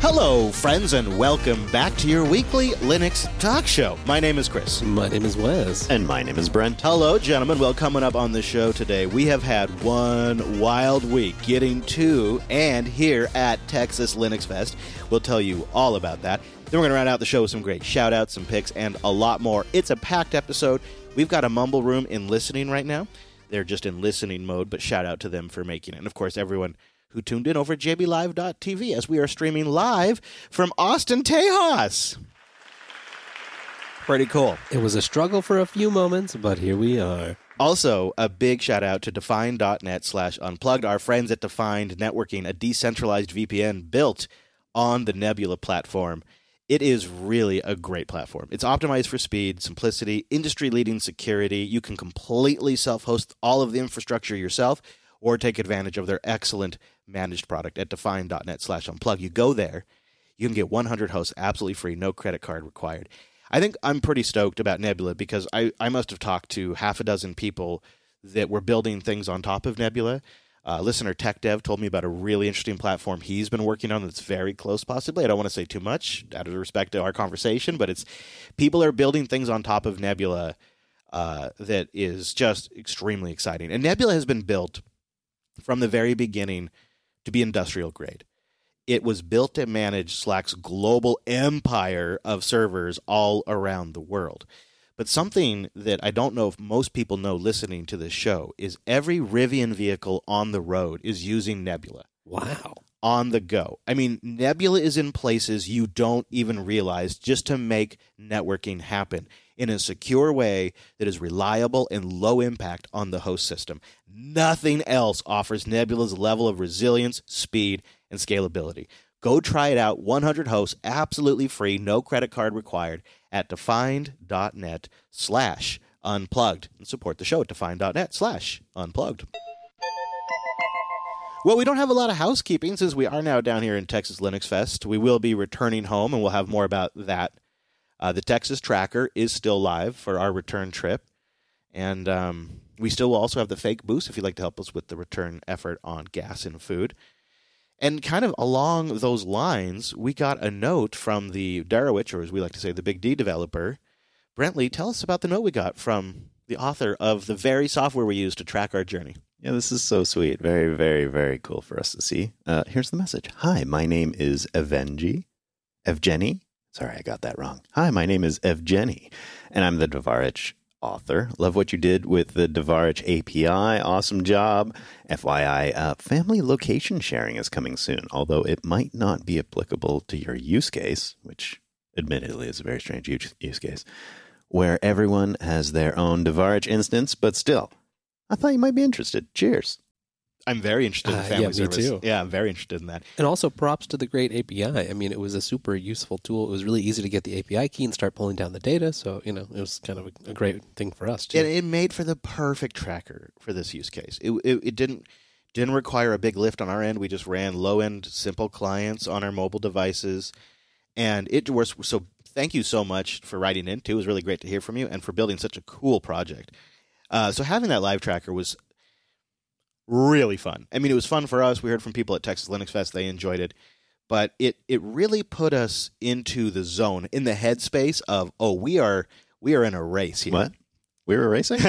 Hello, friends, and welcome back to your weekly Linux talk show. My name is Chris. My name is Wes. And my name is Brent. Hello, gentlemen. Well, coming up on the show today, we have had one wild week getting to and here at Texas Linux Fest. We'll tell you all about that. Then we're going to round out the show with some great shout-outs, some picks, and a lot more. It's a packed episode. We've got a Mumble Room in listening right now. They're just in listening mode, but shout out to them for making it. And, of course, everyone who tuned in over at jblive.tv as we are streaming live from Austin, Tejas. Pretty cool. It was a struggle for a few moments, but here we are. Also, a big shout out to Define.net/unplugged, our friends at Defined Networking, a decentralized VPN built on the Nebula platform. It is really a great platform. It's optimized for speed, simplicity, industry-leading security. You can completely self-host all of the infrastructure yourself or take advantage of their excellent managed product at Define.net/unplug. You go there, you can get 100 hosts absolutely free, no credit card required. I think I'm pretty stoked about Nebula because I must have talked to half a dozen people that were building things on top of Nebula. Listener Tech Dev told me about a really interesting platform he's been working on that's very close, possibly. I don't want to say too much out of respect to our conversation, but it's people are building things on top of Nebula that is just extremely exciting. And Nebula has been built from the very beginning to be industrial grade. It was built to manage Slack's global empire of servers all around the world. But something that I don't know if most people know listening to this show is every Rivian vehicle on the road is using Nebula. Wow. On the go. I mean, Nebula is in places you don't even realize just to make networking happen in a secure way that is reliable and low impact on the host system. Nothing else offers Nebula's level of resilience, speed, and scalability. Go try it out. 100 hosts, absolutely free, no credit card required at Defined.net/unplugged. And support the show at Defined.net/unplugged. Well, we don't have a lot of housekeeping since we are now down here in Texas Linux Fest. We will be returning home, and we'll have more about that. The Texas Tracker is still live for our return trip. And we still will also have the fake boost if you'd like to help us with the return effort on gas and food. And kind of along those lines, we got a note from the Darowitch, or as we like to say, the Big D developer. Brentley, tell us about the note we got from the author of the very software we use to track our journey. Yeah, this is so sweet. Very, very, very cool for us to see. Here's the message. Hi, my name is Evgeny. Sorry, I got that wrong. Hi, my name is Evgeny, and I'm the Devarich author. Love what you did with the Devarich API. Awesome job. FYI, family location sharing is coming soon, although it might not be applicable to your use case, which admittedly is a very strange use case, where everyone has their own Devarich instance, but still, I thought you might be interested. Cheers. I'm very interested in family service. Me too. Yeah, I'm very interested in that. And also props to the great API. I mean, it was a super useful tool. It was really easy to get the API key and start pulling down the data. So, it was kind of a great thing for us, too. And it made for the perfect tracker for this use case. It didn't require a big lift on our end. We just ran low-end, simple clients on our mobile devices. And it was so thank you so much for writing in, too. It was really great to hear from you and for building such a cool project. So having that live tracker was really fun. I mean, it was fun for us. We heard from people at Texas Linux Fest. They enjoyed it. But it really put us into the zone, in the headspace of, we are in a race here. What? We were racing?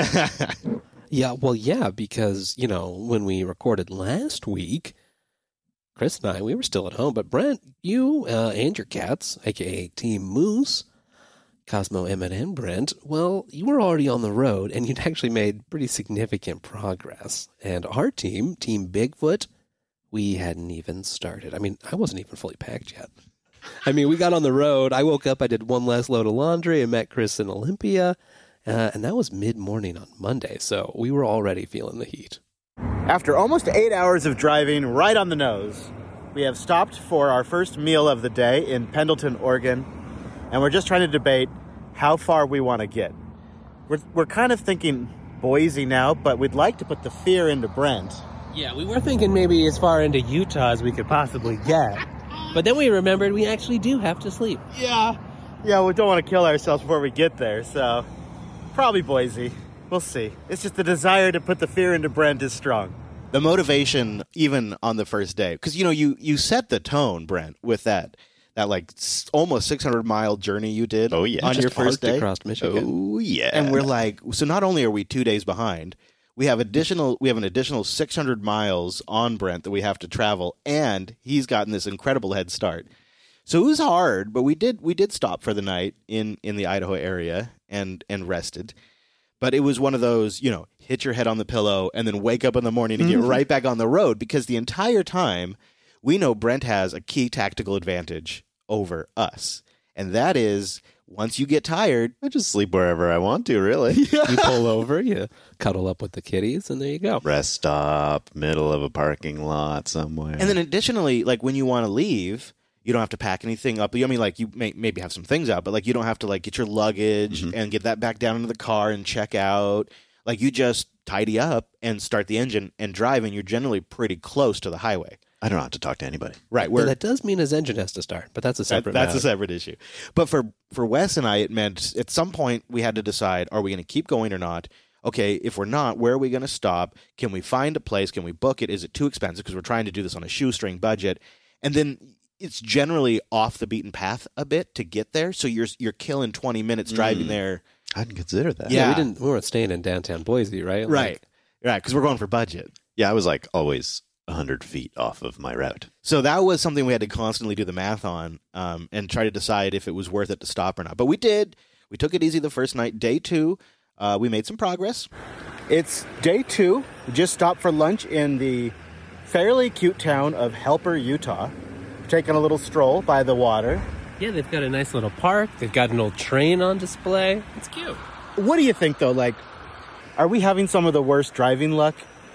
Yeah, because, when we recorded last week, Chris and I, we were still at home. But Brent, you and your cats, a.k.a. Team Moose, Cosmo, Emmett, and Brent, well, you were already on the road, and you'd actually made pretty significant progress. And our team, Team Bigfoot, we hadn't even started. I mean, I wasn't even fully packed yet. I mean, we got on the road. I woke up, I did one last load of laundry, and met Chris in Olympia, and that was mid-morning on Monday, so we were already feeling the heat. After almost 8 hours of driving right on the nose, we have stopped for our first meal of the day in Pendleton, Oregon, and we're just trying to debate how far we want to get. We're kind of thinking Boise now, but we'd like to put the fear into Brent. Yeah, we were thinking maybe as far into Utah as we could possibly get. But then we remembered we actually do have to sleep. Yeah, we don't want to kill ourselves before we get there, so probably Boise. We'll see. It's just the desire to put the fear into Brent is strong. The motivation, even on the first day, because you set the tone, Brent, with that like almost 600-mile journey you did Oh, yeah. on Just your first day. across Michigan. Oh, yeah. And we're like, so not only are we 2 days behind, we have an additional 600 miles on Brent that we have to travel, and he's gotten this incredible head start. So it was hard, but we did stop for the night in the Idaho area and rested. But it was one of those, hit your head on the pillow and then wake up in the morning and get right back on the road, because the entire time we know Brent has a key tactical advantage over us. And that is, once you get tired, I just sleep wherever I want to, really. You pull over, you cuddle up with the kitties, and there you go. Rest stop, middle of a parking lot somewhere. and then additionally, like when you want to leave, you don't have to pack anything up. I mean, like you maybe have some things out, but like you don't have to like get your luggage and get that back down into the car and check out. Like you just tidy up and start the engine and drive, and you're generally pretty close to the highway. I don't have to talk to anybody. Right. Well, that does mean his engine has to start, but that's a separate That's a matter. separate issue. But for Wes and I, it meant at some point we had to decide, are we going to keep going or not? Okay, if we're not, where are we going to stop? Can we find a place? Can we book it? Is it too expensive? Because we're trying to do this on a shoestring budget. And then it's generally off the beaten path a bit to get there. So you're killing 20 minutes driving there. I hadn't considered that. Yeah. we weren't staying in downtown Boise, right? Right. Right, because we're going for budget. Yeah, I was like always 100 feet off of my route. So that was something we had to constantly do the math on and try to decide if it was worth it to stop or not. But we did. We took it easy the first night. Day 2, we made some progress. It's day 2. We just stopped for lunch in the fairly cute town of Helper, Utah. We're taking a little stroll by the water. Yeah, they've got a nice little park. They've got an old train on display. It's cute. What do you think, though? Like, are we having some of the worst driving luck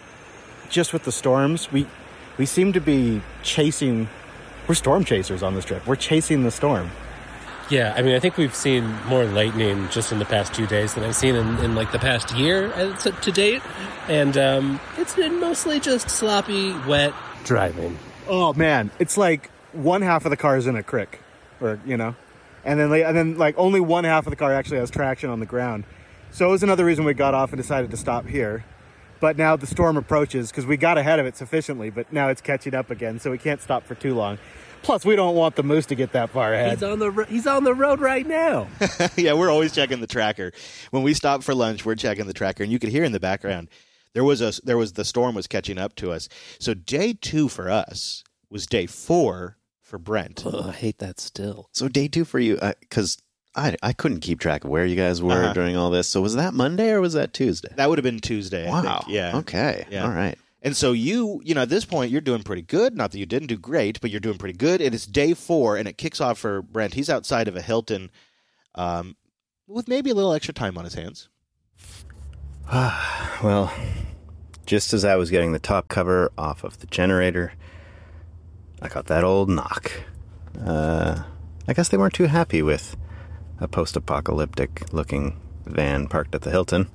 just with the storms? We seem to be chasing... We're storm chasers on this trip. We're chasing the storm. Yeah, I mean, I think we've seen more lightning just in the past 2 days than I've seen in like the past year to date. And it's been mostly just sloppy, wet driving. Oh, man. It's like one half of the car is in a creek, or, and then like only one half of the car actually has traction on the ground. So it was another reason we got off and decided to stop here. But now the storm approaches because we got ahead of it sufficiently, but now it's catching up again, so we can't stop for too long. Plus, we don't want the moose to get that far ahead. He's on the road right now. Yeah, we're always checking the tracker. When we stop for lunch, we're checking the tracker, and you could hear in the background the storm was catching up to us. So day 2 for us was day 4 for Brent. I hate that still. So day 2 for you, because I couldn't keep track of where you guys were during all this. So was that Monday or was that Tuesday? That would have been Tuesday, I Wow. think. Yeah. Okay. Yeah. All right. And so you at this point, you're doing pretty good. Not that you didn't do great, but you're doing pretty good. And it's day 4, and it kicks off for Brent. He's outside of a Hilton with maybe a little extra time on his hands. Well, just as I was getting the top cover off of the generator, I got that old knock. I guess they weren't too happy with a post-apocalyptic looking van parked at the Hilton.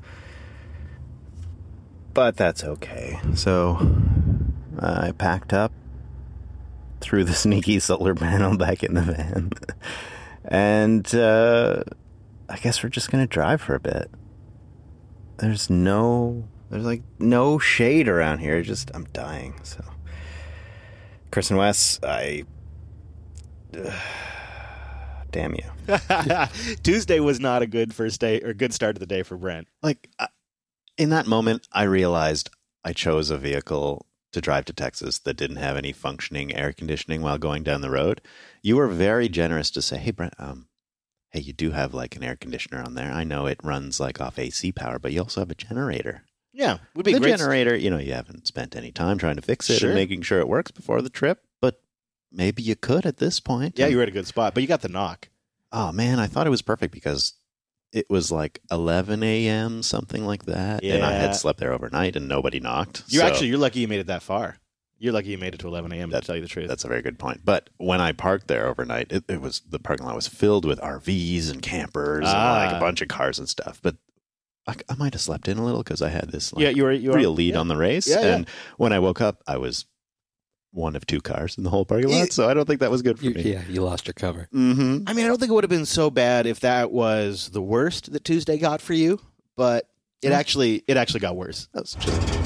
But that's okay. So I packed up, threw the sneaky solar panel back in the van, and I guess we're just going to drive for a bit. There's like no shade around here. I'm dying. So, Chris and Wes, damn you. Tuesday was not a good first day or good start to the day for Brent. Like, in that moment, I realized I chose a vehicle to drive to Texas that didn't have any functioning air conditioning while going down the road. You were very generous to say, hey, Brent, hey, you do have like an air conditioner on there. I know it runs like off AC power, but you also have a generator. Yeah, would be The great. generator, you haven't spent any time trying to fix it Sure. and making sure it works before the trip, but maybe you could at this point. Yeah, you were at a good spot, but you got the knock. Oh, man, I thought it was perfect because it was like 11 a.m., something like that. And I Yeah. had slept there overnight and nobody knocked. You're So lucky you made it that far. You're lucky you made it to 11 a.m. to tell you the truth. that's a very good point. But when I parked there overnight, the parking lot was filled with RVs and campers and like a bunch of cars and stuff. But I might have slept in a little because I had this like, you were real lead on the race. Yeah, yeah. And when I woke up, I was one of 2 cars in the whole parking lot. So I don't think that was good for me. Yeah, you lost your cover. Mm-hmm. I mean, I don't think it would have been so bad if that was the worst that Tuesday got for you, but it actually got worse. That's just